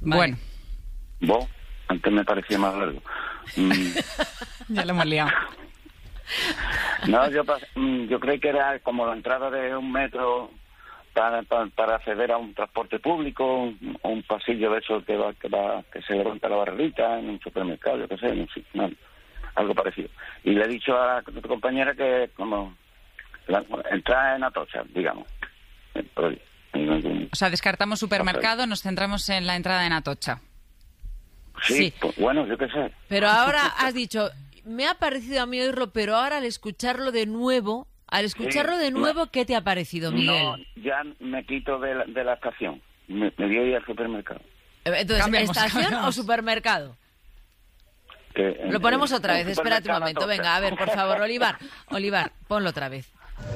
Vale. Bueno. Vos, antes me parecía más largo. Ya lo hemos liado. No, yo creí que era como la entrada de un metro para acceder a un transporte público, un pasillo de esos que se levanta la barrerita en un supermercado, yo qué sé, no, algo parecido. Y le he dicho a tu compañera que como entrar en Atocha, digamos. O sea, descartamos supermercado, nos centramos en la entrada en Atocha. Sí. Pues, bueno, yo qué sé. Pero ahora has dicho, me ha parecido a mí oírlo, pero ahora al escucharlo de nuevo, ¿qué te ha parecido, Miguel? No, ya me quito de la estación. Me voy a ir al supermercado. Entonces, Cambiamos. ¿estación o supermercado? Lo Lo ponemos otra vez, espérate un momento. Venga, a ver, por favor, Olivar, ponlo otra vez.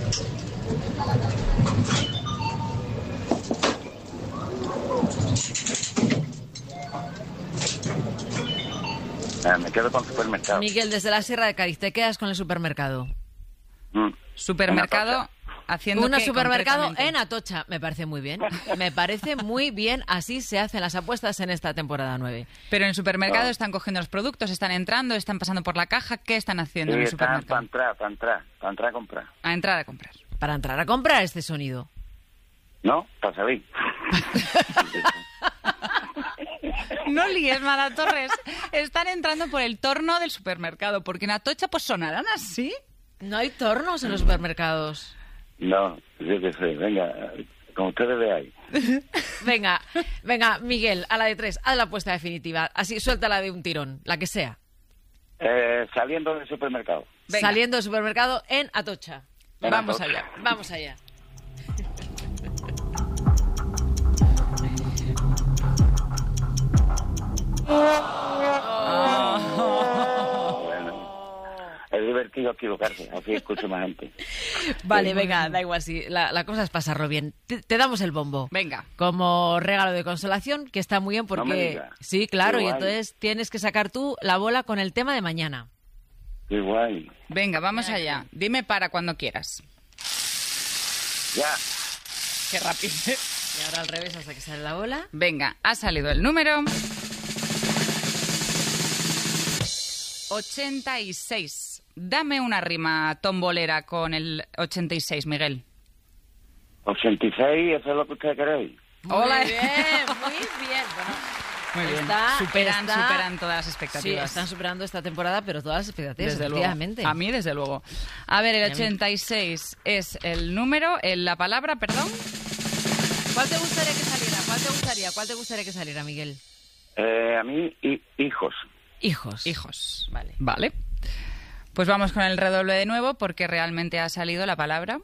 Me quedo con supermercado. Miguel, desde la Sierra de Cádiz, ¿te quedas con el supermercado? Supermercado haciendo Un qué, supermercado concretamente? en Atocha. Me parece muy bien. Me parece muy bien. Así se hacen las apuestas en esta temporada 9. Pero en el supermercado están cogiendo los productos, están entrando, están pasando por la caja. ¿Qué están haciendo en el supermercado? Para entrar a comprar. A entrar a comprar. Para entrar a comprar este sonido. ¿No? Para salir. No líes, Mara Torres. Están entrando por el torno del supermercado, porque en Atocha pues sonarán así. No hay tornos en los supermercados. No, yo qué sé. Venga, como ustedes veáis. Venga, Miguel, a la de 3, haz la apuesta definitiva. Así, suéltala de un tirón, la que sea. Saliendo del supermercado. Venga. Saliendo del supermercado en Atocha. En Vamos Atocha. allá. Vamos allá. Bueno, es divertido equivocarse, así escucho más gente. Vale, venga, da igual, sí. La cosa es pasarlo bien. Te damos el bombo. Venga. Como regalo de consolación, que está muy bien porque... No me digas. Sí, claro, Qué y guay. entonces tienes que sacar tú la bola con el tema de mañana. Qué guay. Venga, vamos allá. Dime para cuando quieras. Ya. Qué rápido. Y ahora al revés hasta que sale la bola. Venga, ha salido el número 86. Dame una rima tombolera con el 86, Miguel. 86, eso es lo que ustedes queréis. Hola. Muy bien, muy bien. Bueno, Muy bien. Está- Superan todas las sí, expectativas. están superando esta temporada, pero todas las expectativas, Desde luego. efectivamente. A mí, desde luego. A ver, el Y a mí. 86 es el número, la palabra, perdón. ¿Cuál te gustaría que saliera? ¿Cuál te gustaría que saliera, Miguel? A mí, hijos. Hijos. Hijos. Vale. Vale. Pues vamos con el redoble de nuevo porque realmente ha salido la palabra.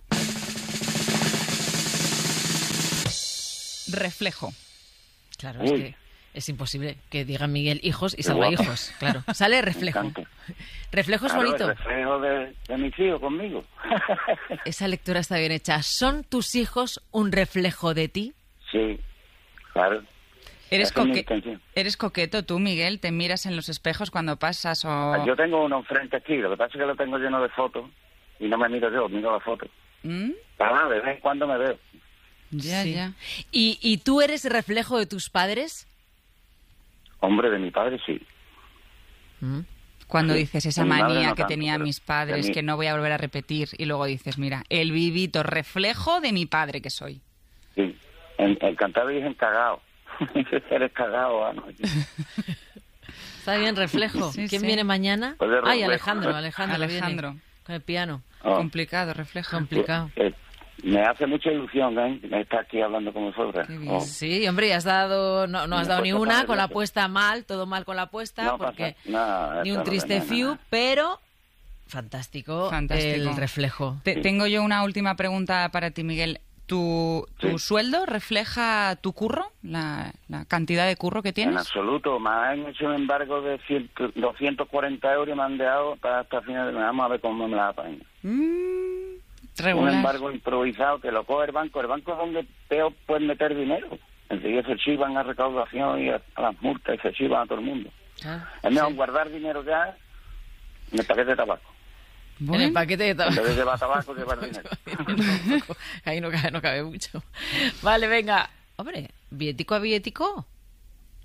Reflejo. Claro, es Uy. que es imposible que diga Miguel hijos y Qué salga guapa. hijos. Claro. Sale reflejo. Me encanta. Reflejo es Claro, bonito. el reflejo de mis hijos conmigo. Esa lectura está bien hecha. ¿Son tus hijos un reflejo de ti? Sí, claro. ¿Eres, Esa es mi intención. ¿Eres coqueto tú, Miguel? ¿Te miras en los espejos cuando pasas o...? Yo tengo uno enfrente aquí, lo que pasa es que lo tengo lleno de fotos y no me miro yo, miro la foto. ¿Mm? Para de vez en cuando me veo. Ya, Sí. ya. ¿Y tú eres reflejo de tus padres? Hombre, de mi padre sí. Cuando Sí. dices esa De mi madre manía no que tanto, tenían pero mis de padres, mí. que no voy a volver a repetir, y luego dices, mira, el vivito reflejo de mi padre que soy. Sí. En Cantabria dicen cagao. Eres cagao, Ana. Está bien, reflejo. Sí, ¿Quién sí. viene mañana? Pues de Ay, reflejo. Alejandro viene Alejandro. con el piano. Oh, Complicado, reflejo. Complicado. Me hace mucha ilusión, estar aquí hablando con vosotras. Qué bien. Oh. Sí, hombre, y has dado, no has Me dado ni cuesta una, parar con la eso. apuesta mal, todo mal con la apuesta, No porque pasa nada, ni un claro, triste no, fiu, no. pero fantástico, Fantástico. el reflejo. Tengo yo una última pregunta para ti, Miguel. ¿Tu Sí. sueldo refleja tu curro? ¿La cantidad de curro que En tienes? absoluto. Me han hecho un embargo de 240 euros y me han dejado para hasta el final de mes. Vamos a ver cómo me la pagan. Un Regular. embargo improvisado que lo coge el banco. El banco es donde peor pueden meter dinero. Enseguida se chivan a recaudación y a las multas y se chivan a todo el mundo. Ah, Es mejor sí. guardar dinero ya en el paquete de tabaco. En Bueno, el paquete de En tabaco. vez de llevar tabaco, llevar dinero. Ahí no cabe mucho. Vale, venga. Hombre, billetico a billetico.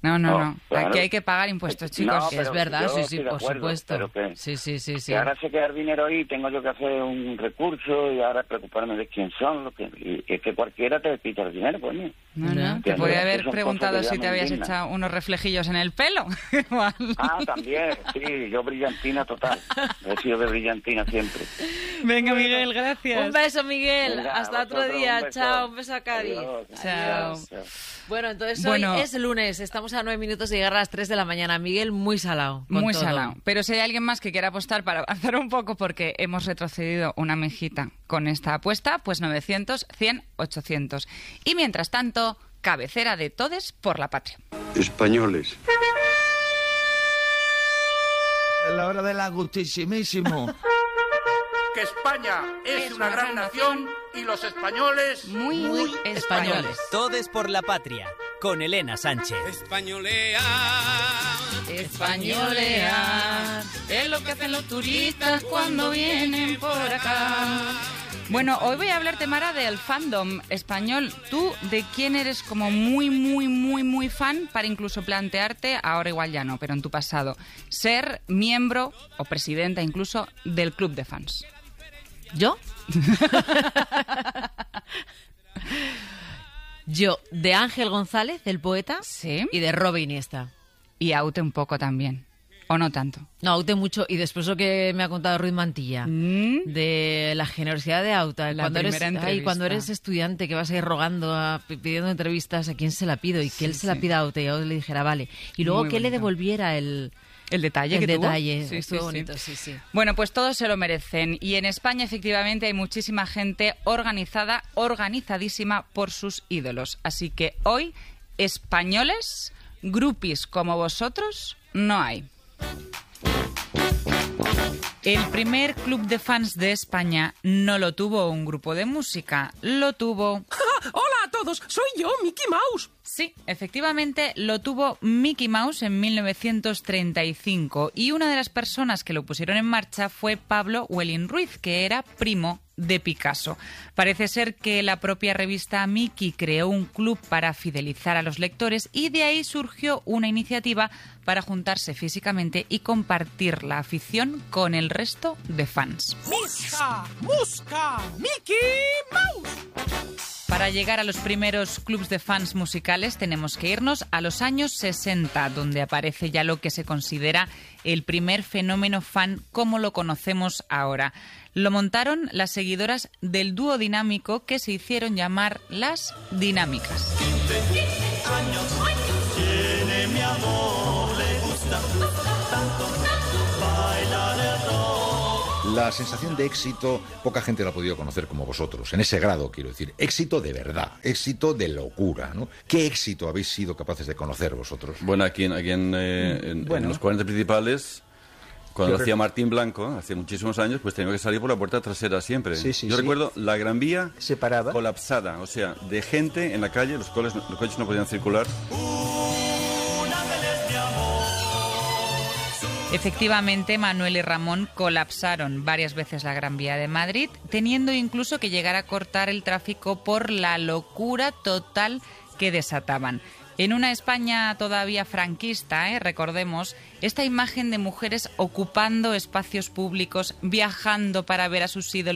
No. Claro. Aquí hay que pagar impuestos, chicos. No, Que es pero verdad, yo sí, estoy de por acuerdo, supuesto. pero que- Sí. Que ahora se queda el dinero ahí, tengo yo que hacer un recurso y ahora preocuparme de quién son, y es que cualquiera te quita el dinero, pues. No. Te Que podría no, haber son preguntado cosas que si ya te me habías indignan. echado unos reflejillos en el pelo. Igual. Ah, también, sí, yo brillantina total. He sido de brillantina siempre. Venga, Miguel, gracias. Un beso, Miguel. Venga, Hasta otro vosotros, día. un beso. Chao, un beso a Cádiz. Adiós. Chao. Bueno, entonces Bueno. hoy es lunes. Estamos a 9 minutos de llegar a las 3 de la mañana. Miguel, muy salado. con Muy todo. salado. Pero si hay alguien más que quiera apostar para avanzar un poco, porque hemos retrocedido una mejita con esta apuesta, pues 900, 100, 800. Y mientras tanto, cabecera de Todes por la Patria. Españoles. La hora del agustísimísimo. Que España es una gran nación y los españoles Muy españoles. Todes por la Patria, con Elena Sánchez. Españolear es lo que hacen los turistas cuando vienen por acá. Bueno, hoy voy a hablarte, Mara, del fandom español. ¿Tú de quién eres como muy fan para incluso plantearte, ahora igual ya no, pero en tu pasado, ser miembro o presidenta incluso del club de fans? ¿Yo? Yo, de Ángel González, el poeta, Sí. y de Robe Iniesta. Y Aute un poco también, ¿o no tanto? No, Aute mucho. Y después lo que me ha contado Ruiz Mantilla, de la generosidad de Auta. La Cuando eres, primera entrevista. cuando eres estudiante, que vas a ir rogando, pidiendo entrevistas, ¿a quién se la pido? Y que él se la pida a Aute y Aute le dijera, vale. Y luego Muy que él le bonito. devolviera el detalle que tuvo. detalle. Sí, Estuvo sí, bonito, sí. Bueno, pues todos se lo merecen. Y en España, efectivamente, hay muchísima gente organizadísima por sus ídolos. Así que hoy, españoles, grupis como vosotros, no hay. El primer club de fans de España no lo tuvo un grupo de música, lo tuvo... ¡Hola a todos! ¡Soy yo, Mickey Mouse! Sí, efectivamente lo tuvo Mickey Mouse en 1935 y una de las personas que lo pusieron en marcha fue Pablo Huelín Ruiz, que era primo de Picasso. Parece ser que la propia revista Mickey creó un club para fidelizar a los lectores y de ahí surgió una iniciativa para juntarse físicamente y compartir la afición con el resto de fans. ¡Misca! ¡Musca! ¡Mickey Mouse! Para llegar a los primeros clubs de fans musicales tenemos que irnos a los años 60, donde aparece ya lo que se considera el primer fenómeno fan como lo conocemos ahora. Lo montaron las seguidoras del dúo dinámico que se hicieron llamar las Dinámicas. La sensación de éxito, poca gente la ha podido conocer como vosotros, en ese grado, quiero decir. Éxito de verdad, éxito de locura, ¿no? ¿Qué éxito habéis sido capaces de conocer vosotros? Bueno, aquí en los 40 principales, cuando hacía Martín Blanco, hace muchísimos años, pues tenía que salir por la puerta trasera siempre. Yo recuerdo la Gran Vía colapsada, o sea, de gente en la calle, los coches no podían circular. Efectivamente, Manuel y Ramón colapsaron varias veces la Gran Vía de Madrid, teniendo incluso que llegar a cortar el tráfico por la locura total que desataban. En una España todavía franquista, recordemos, esta imagen de mujeres ocupando espacios públicos, viajando para ver a sus ídolos